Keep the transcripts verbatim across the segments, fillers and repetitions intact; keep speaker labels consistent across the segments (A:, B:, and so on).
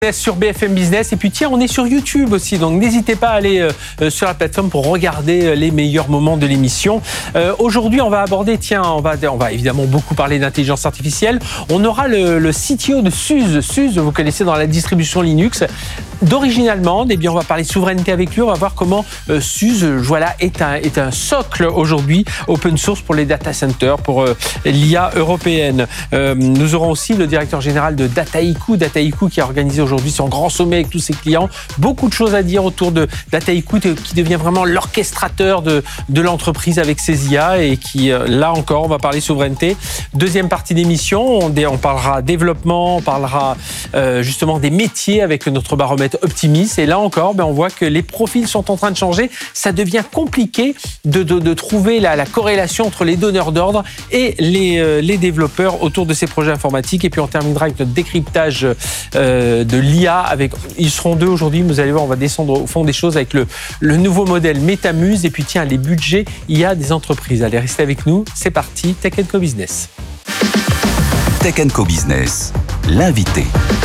A: Sur B F M Business et puis tiens on est sur YouTube aussi, donc n'hésitez pas à aller euh, sur la plateforme pour regarder les meilleurs moments de l'émission. Euh, aujourd'hui on va aborder, tiens on va, on va évidemment beaucoup parler d'intelligence artificielle. On aura le, le C T O de Suze. Suze, vous connaissez dans la distribution Linux, d'origine allemande. Et bien on va parler souveraineté avec lui, on va voir comment euh, Suze voilà, est, un, est un socle aujourd'hui open source pour les data centers, pour euh, l'I A européenne. Euh, nous aurons aussi le directeur général de Dataiku, Dataiku qui a organisé aujourd'hui aujourd'hui son grand sommet avec tous ses clients. Beaucoup de choses à dire autour de Dataiku qui devient vraiment l'orchestrateur de, de l'entreprise avec ses I A et qui, là encore, on va parler souveraineté. Deuxième partie d'émission, on, on parlera développement, on parlera euh, justement des métiers avec notre baromètre Optimis. Et là encore, ben, on voit que les profils sont en train de changer. Ça devient compliqué de, de, de trouver la, la corrélation entre les donneurs d'ordre et les, euh, les développeurs autour de ces projets informatiques. Et puis on terminera avec notre décryptage euh, de l'I A. Avec, ils seront deux aujourd'hui, vous allez voir, on va descendre au fond des choses avec le, le nouveau modèle Metamuse et puis tiens, les budgets I A des entreprises. Allez, restez avec nous, c'est parti, Tech and Co Business.
B: Tech and Co Business, l'invité.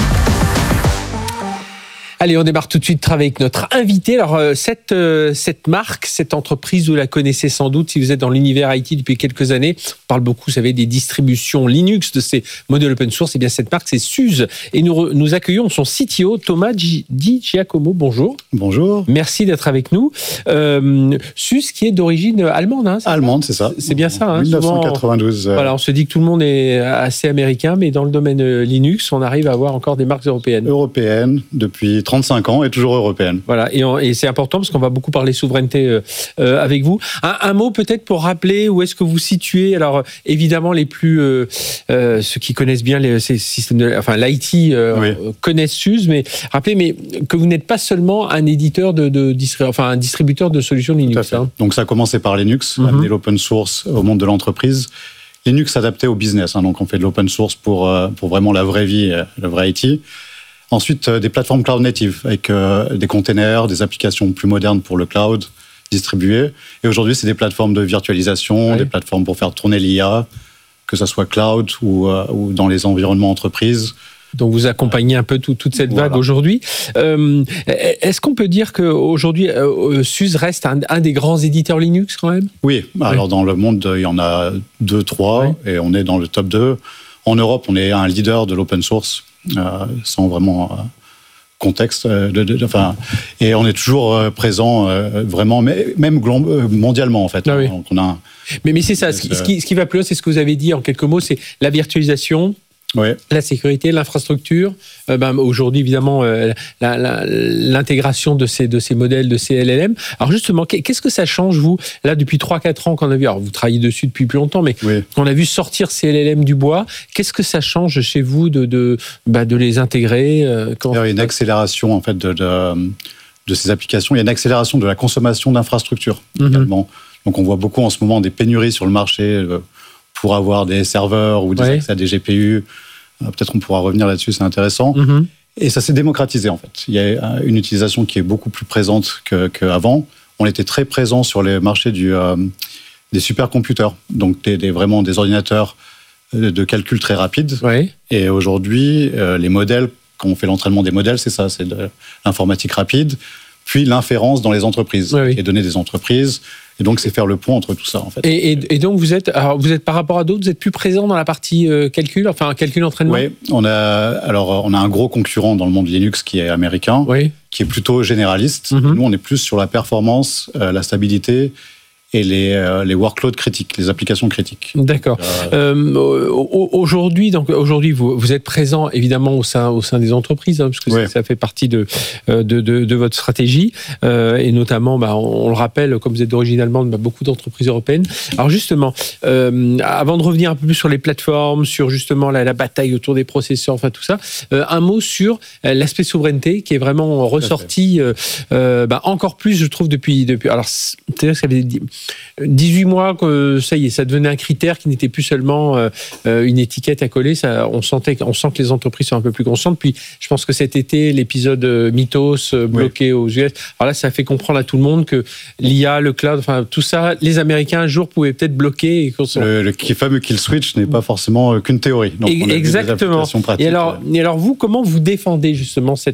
A: Allez, on démarre tout de suite avec notre invité. Alors, cette, cette marque, cette entreprise, vous la connaissez sans doute si vous êtes dans l'univers I T depuis quelques années. On parle beaucoup, vous savez, des distributions Linux, de ces modèles open source. Et bien, cette marque, c'est Suze. Et nous, nous accueillons son C T O, Thomas Di Giacomo. Bonjour.
C: Bonjour.
A: Merci d'être avec nous. Euh, Suze, qui est d'origine allemande. Hein,
C: allemande, c'est ça.
A: C'est bien ça. Hein,
C: dix-neuf cent quatre-vingt-douze.
A: Souvent, euh... Voilà, on se dit que tout le monde est assez américain, mais dans le domaine Linux, on arrive à avoir encore des marques européennes.
C: Européennes, depuis trente-cinq ans et toujours européenne.
A: Voilà, et, on, et c'est important parce qu'on va beaucoup parler souveraineté euh, euh, avec vous. Un, un mot peut-être pour rappeler où est-ce que vous situez. Alors évidemment, les plus euh, euh, ceux qui connaissent bien les ces systèmes, de, enfin l'I T euh, oui. connaissent Suze, mais rappelez, mais que vous n'êtes pas seulement un éditeur de, de, de enfin un distributeur de solutions Linux. Hein.
C: Donc ça a commencé par Linux, mm-hmm. amener l'open source au monde de l'entreprise. Linux adapté au business, hein, donc on fait de l'open source pour pour vraiment la vraie vie, le vrai I T. Ensuite, euh, des plateformes cloud native avec euh, des containers, des applications plus modernes pour le cloud distribuées. Et aujourd'hui, c'est des plateformes de virtualisation, oui. des plateformes pour faire tourner l'I A, que ce soit cloud ou, euh, ou dans les environnements entreprises.
A: Donc vous accompagnez un peu tout, toute cette vague voilà. aujourd'hui. Euh, est-ce qu'on peut dire qu'aujourd'hui, euh, Suze reste un, un des grands éditeurs Linux quand même ?
C: Oui, alors oui. dans le monde, il y en a deux, trois, oui. et on est dans le top deux. En Europe, on est un leader de l'open source. Euh, sans vraiment euh, contexte, euh, de, de, de, enfin, et on est toujours euh, présent euh, vraiment, mais, même glom- mondialement en fait.
A: Ah oui.
C: Donc on a un,
A: mais, mais c'est ça, ce qui, ce, qui, ce qui va plus loin, c'est ce que vous avez dit en quelques mots, c'est la virtualisation. Oui. La sécurité, l'infrastructure. Euh, ben, aujourd'hui, évidemment, euh, la, la, l'intégration de ces, de ces modèles de ces L L M. Alors justement, qu'est-ce que ça change, vous, là, depuis trois quatre ans qu'on a vu, alors vous travaillez dessus depuis plus longtemps, mais oui. on a vu sortir ces L L M du bois. Qu'est-ce que ça change chez vous de, de, bah, de les intégrer euh,
C: Il y a une accélération, en fait, de, de, de ces applications. Il y a une accélération de la consommation d'infrastructures, mm-hmm. également. Donc, on voit beaucoup en ce moment des pénuries sur le marché euh, pour avoir des serveurs ou des oui. accès à des G P U. Peut-être on pourra revenir là-dessus, c'est intéressant. Mm-hmm. Et ça s'est démocratisé, en fait. Il y a une utilisation qui est beaucoup plus présente qu'avant. On était très présent sur les marchés du, euh, des supercomputers, donc des, des, vraiment des ordinateurs de calcul très rapides. Oui. Et aujourd'hui, euh, les modèles, quand on fait l'entraînement des modèles, c'est ça, c'est de l'informatique rapide, puis l'inférence dans les entreprises, oui, oui. les données des entreprises. Et donc, c'est faire le pont entre tout ça, en fait.
A: Et, et, et donc, vous êtes, alors, vous êtes par rapport à d'autres, vous êtes plus présent dans la partie euh, calcul, enfin calcul entraînement.
C: Oui, on a, alors, on a un gros concurrent dans le monde Linux qui est américain, oui. qui est plutôt généraliste. Mm-hmm. Nous, on est plus sur la performance, euh, la stabilité et les, euh, les workloads critiques, les applications critiques.
A: D'accord. Euh... Euh, aujourd'hui, donc aujourd'hui, vous, vous êtes présent évidemment au sein au sein des entreprises, hein, parce que oui. ça, ça fait partie de de, de, de votre stratégie, euh, et notamment, bah, on, on le rappelle, comme vous êtes d'origine allemande, bah, beaucoup d'entreprises européennes. Alors justement, euh, avant de revenir un peu plus sur les plateformes, sur justement la, la bataille autour des processeurs, enfin tout ça, euh, un mot sur l'aspect souveraineté qui est vraiment ressorti euh, bah, encore plus, je trouve, depuis depuis. Alors c'est-à-dire que ça avait dix-huit mois que ça y est, ça devenait un critère qui n'était plus seulement euh, une étiquette à coller. Ça, on sentait, on sent que les entreprises sont un peu plus conscientes. Puis, je pense que cet été, l'épisode Mythos bloqué oui. aux U S. Alors là, ça fait comprendre à tout le monde que l'I A, le cloud, enfin tout ça, les Américains un jour pouvaient peut-être bloquer. Et
C: le, le fameux kill switch n'est pas forcément qu'une théorie.
A: Donc, et, on a exactement. Et alors, et alors, vous, comment vous défendez justement cette